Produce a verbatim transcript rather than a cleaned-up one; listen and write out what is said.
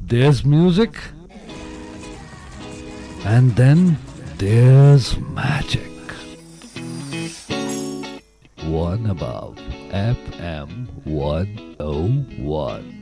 there's music, and then there's magic. One above F M one oh one.